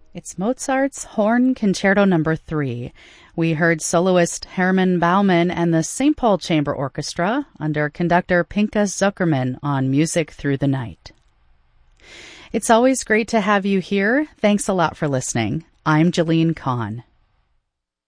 It's Mozart's Horn Concerto No. 3. We heard soloist Hermann Baumann and the St. Paul Chamber Orchestra under conductor Pinchas Zuckerman on Music Through the Night. It's always great to have you here. Thanks a lot for listening. I'm Jalene Kahn.